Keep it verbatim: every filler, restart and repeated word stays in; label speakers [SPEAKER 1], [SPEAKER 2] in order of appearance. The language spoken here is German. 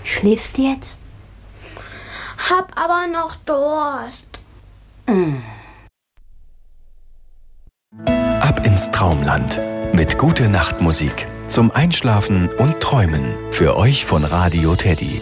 [SPEAKER 1] Schläfst du jetzt?
[SPEAKER 2] Hab aber noch Durst.
[SPEAKER 1] Mm.
[SPEAKER 3] Ab ins Traumland mit Gute-Nacht-Musik zum Einschlafen und Träumen. Für euch von Radio Teddy.